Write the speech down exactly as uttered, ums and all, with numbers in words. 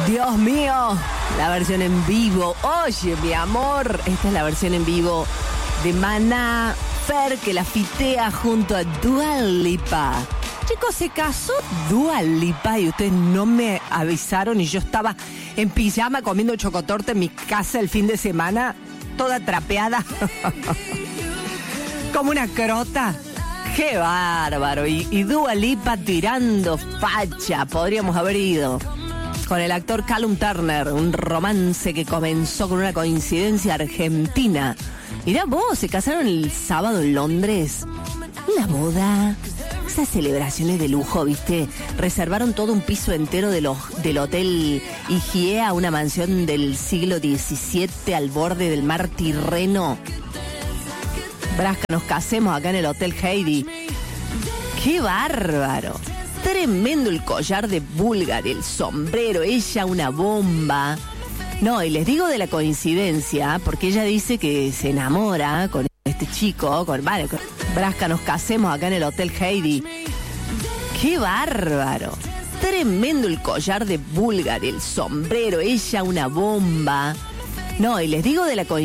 Dios mío, la versión en vivo. Oye, mi amor, esta es la versión en vivo de Maná Fer, que la fitea junto a Dua Lipa. Chicos, se casó Dua Lipa y ustedes no me avisaron y yo estaba en pijama comiendo chocotorte en mi casa el fin de semana, toda trapeada. Como una crota. ¡Qué bárbaro! Y, y Dua Lipa tirando facha. Podríamos haber ido con el actor Callum Turner, un romance que comenzó con una coincidencia argentina. Mirá vos, se casaron el sábado en Londres. La boda, esas celebraciones de lujo, ¿viste? Reservaron todo un piso entero de los, del Hotel Igiea, una mansión del siglo diecisiete al borde del mar Tirreno. Brasca, nos casemos acá en el Hotel Heidi. ¡Qué bárbaro! Tremendo el collar de Bulgari, el sombrero, ella una bomba. No, y les digo de la coincidencia, porque ella dice que se enamora con este chico, con, vale, con Brasca, nos casemos acá en el Hotel Heidi. ¡Qué bárbaro! Tremendo el collar de Bulgari, el sombrero, ella una bomba. No, y les digo de la coincidencia.